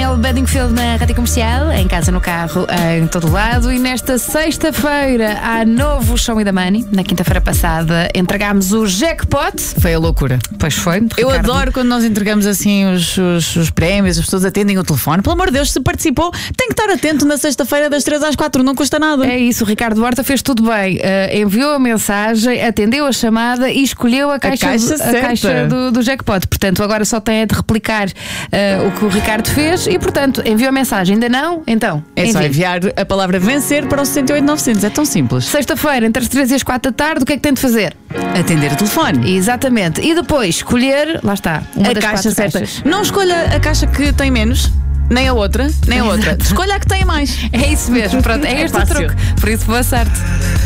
Daniel Bedingfield na Rádio Comercial, em casa, no carro, em todo lado. E nesta sexta-feira há novo Show Me the Money. Na quinta-feira passada entregámos o jackpot. Foi a loucura. Pois foi. Eu adoro quando nós entregamos assim os prémios, as pessoas atendem o telefone. Pelo amor de Deus, se participou, tem que estar atento na sexta-feira das 3 às 4, não custa nada. É isso, o Ricardo Horta fez tudo bem. Enviou a mensagem, atendeu a chamada e escolheu a caixa do jackpot. Portanto, agora só tem de replicar o que o Ricardo fez e, portanto, enviou a mensagem. Ainda não? Então, é só enviar a palavra vencer para o 68900. É tão simples. Sexta-feira, entre as 3 e as 4 da tarde, o que é que tem de fazer? Atender o telefone. Exatamente. E depois escolher, lá está, uma a das caixa certa. Caixas. Não escolha a caixa que tem menos, nem a outra, nem a outra. Escolha a que tem mais. É isso mesmo. Pronto, é este o truque. Por isso, boa sorte.